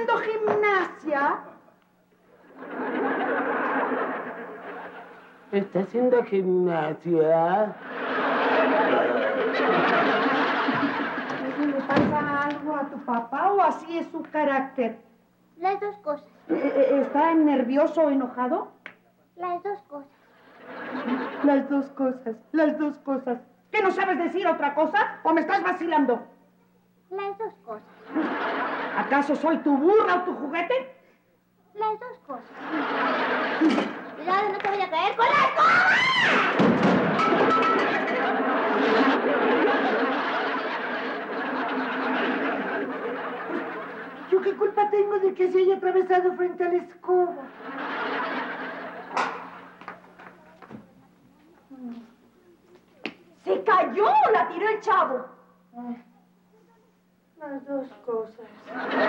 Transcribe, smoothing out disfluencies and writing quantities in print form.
haciendo gimnasia? ¿Está haciendo gimnasia? ¿Le pasa algo a tu papá o así es su carácter? Las dos cosas. ¿Está nervioso o enojado? Las dos cosas. Las dos cosas, las dos cosas. ¿Qué, no sabes decir otra cosa o me estás vacilando? Las dos cosas. ¿Acaso soy tu burra o tu juguete? Las dos cosas. Cuidado, no te voy a caer con la escoba. ¿Yo qué culpa tengo de que se haya atravesado frente a la escoba? ¿Se cayó o la tiró el chavo? Las dos cosas.